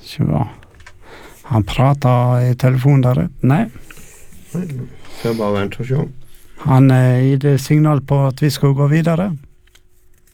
Ikke hva. Han prater i telefonen der ute. Nei. Får bare vente og se. Han gir det signal på at vi skal gå videre.